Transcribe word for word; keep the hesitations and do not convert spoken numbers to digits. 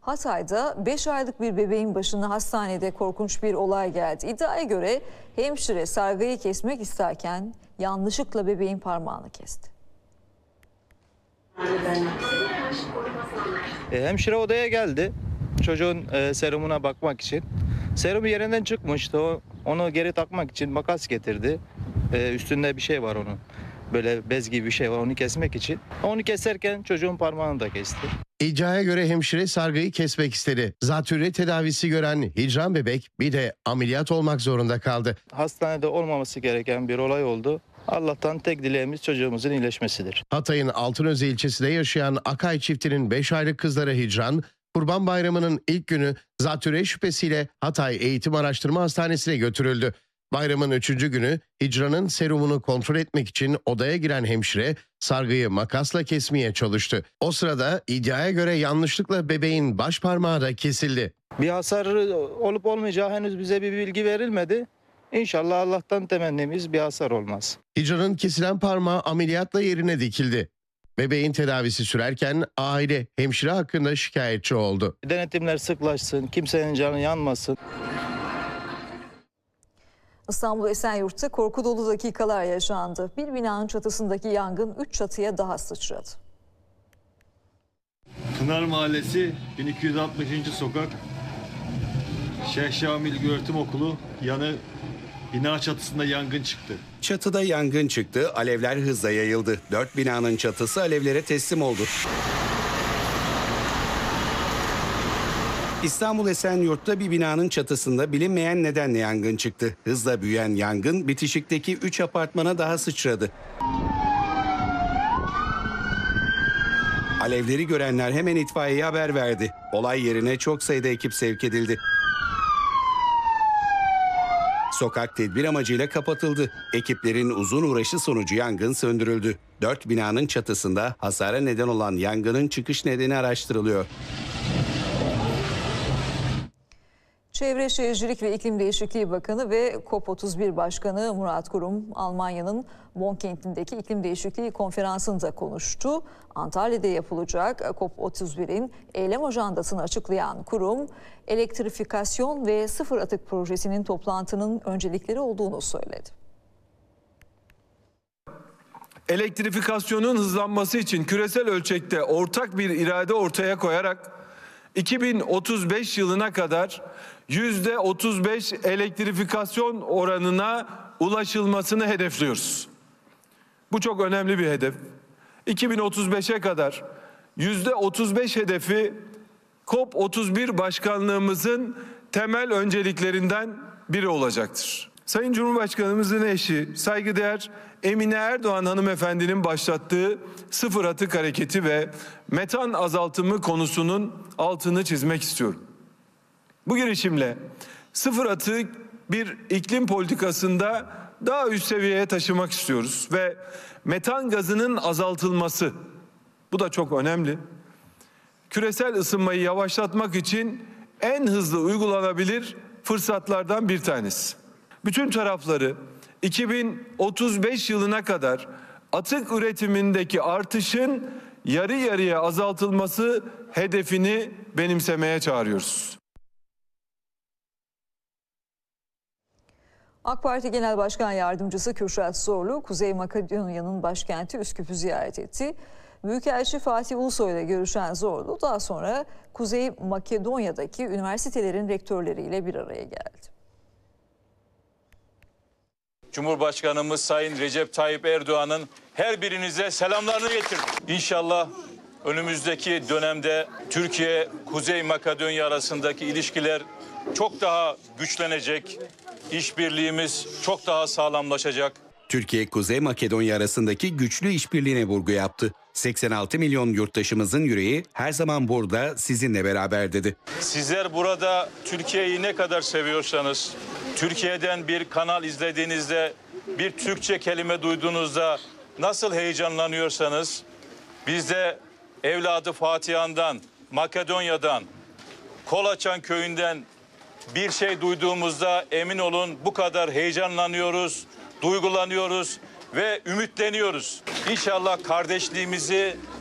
Hatay'da beş aylık bir bebeğin başına hastanede korkunç bir olay geldi. İddiaya göre hemşire sargıyı kesmek isterken yanlışlıkla bebeğin parmağını kesti. E, hemşire odaya geldi çocuğun e, serumuna bakmak için. Serum yerinden çıkmıştı. O, onu geri takmak için makas getirdi. E, üstünde bir şey var onun. Böyle bez gibi bir şey var, onu kesmek için. Onu keserken çocuğun parmağını da kesti. İddiaya göre hemşire sargıyı kesmek istedi. Zatürre tedavisi gören hicran bebek bir de ameliyat olmak zorunda kaldı. Hastanede olmaması gereken bir olay oldu. Allah'tan tek dileğimiz çocuğumuzun iyileşmesidir. Hatay'ın Altınözü ilçesinde yaşayan Akay çiftinin beş aylık kızları Hicran, Kurban Bayramı'nın ilk günü zatürre şüphesiyle Hatay Eğitim Araştırma Hastanesi'ne götürüldü. Bayramın üçüncü günü Hicran'ın serumunu kontrol etmek için odaya giren hemşire sargıyı makasla kesmeye çalıştı. O sırada iddiaya göre yanlışlıkla bebeğin baş parmağı da kesildi. Bir hasar olup olmayacağı henüz bize bir bilgi verilmedi. İnşallah Allah'tan temennimiz bir hasar olmaz. Hicran'ın kesilen parmağı ameliyatla yerine dikildi. Bebeğin tedavisi sürerken aile hemşire hakkında şikayetçi oldu. Denetimler sıklaşsın, kimsenin canı yanmasın. İstanbul Esenyurt'ta korku dolu dakikalar yaşandı. Bir binanın çatısındaki yangın üç çatıya daha sıçradı. Pınar Mahallesi bin iki yüz altmışıncı sokak Şeyh Şamil Göğretim Okulu yanı bina çatısında yangın çıktı. Çatıda yangın çıktı, alevler hızla yayıldı. Dört binanın çatısı alevlere teslim oldu. İstanbul Esenyurt'ta bir binanın çatısında bilinmeyen nedenle yangın çıktı. Hızla büyüyen yangın bitişikteki üç apartmana daha sıçradı. Alevleri görenler hemen itfaiyeye haber verdi. Olay yerine çok sayıda ekip sevk edildi. Sokak tedbir amacıyla kapatıldı. Ekiplerin uzun uğraşı sonucu yangın söndürüldü. Dört binanın çatısında hasara neden olan yangının çıkış nedeni araştırılıyor. Çevre Şehircilik ve İklim Değişikliği Bakanı ve COP otuz bir Başkanı Murat Kurum, Almanya'nın Bonn kentindeki iklim değişikliği konferansında konuştu. Antalya'da yapılacak COP otuz birin eylem ajandasını açıklayan Kurum, elektrifikasyon ve sıfır atık projesinin toplantının öncelikleri olduğunu söyledi. Elektrifikasyonun hızlanması için küresel ölçekte ortak bir irade ortaya koyarak iki bin otuz beş yılına kadar yüzde otuz beş elektrifikasyon oranına ulaşılmasını hedefliyoruz. Bu çok önemli bir hedef. iki bin otuz beşe kadar yüzde otuz beş hedefi COP otuz bir başkanlığımızın temel önceliklerinden biri olacaktır. Sayın Cumhurbaşkanımızın eşi, saygıdeğer Emine Erdoğan hanımefendinin başlattığı sıfır atık hareketi ve metan azaltımı konusunun altını çizmek istiyorum. Bu girişimle sıfır atık bir iklim politikasında daha üst seviyeye taşımak istiyoruz ve metan gazının azaltılması, bu da çok önemli. Küresel ısınmayı yavaşlatmak için en hızlı uygulanabilir fırsatlardan bir tanesi. Bütün tarafları iki bin otuz beş yılına kadar atık üretimindeki artışın yarı yarıya azaltılması hedefini benimsemeye çağırıyoruz. AK Parti Genel Başkan Yardımcısı Kürşat Zorlu, Kuzey Makedonya'nın başkenti Üsküp'ü ziyaret etti. Büyükelçi Fatih Ulusoy ile görüşen Zorlu, daha sonra Kuzey Makedonya'daki üniversitelerin rektörleriyle bir araya geldi. Cumhurbaşkanımız Sayın Recep Tayyip Erdoğan'ın her birinize selamlarını getirdim. İnşallah önümüzdeki dönemde Türkiye, Kuzey Makedonya arasındaki ilişkiler çok daha güçlenecek, işbirliğimiz çok daha sağlamlaşacak. Türkiye, Kuzey Makedonya arasındaki güçlü işbirliğine vurgu yaptı. seksen altı milyon yurttaşımızın yüreği her zaman burada sizinle beraber dedi. Sizler burada Türkiye'yi ne kadar seviyorsanız, Türkiye'den bir kanal izlediğinizde, bir Türkçe kelime duyduğunuzda nasıl heyecanlanıyorsanız, biz de evladı Fatihan'dan, Makedonya'dan, Kolaçan köyünden bir şey duyduğumuzda emin olun bu kadar heyecanlanıyoruz, duygulanıyoruz ve ümitleniyoruz. İnşallah kardeşliğimizi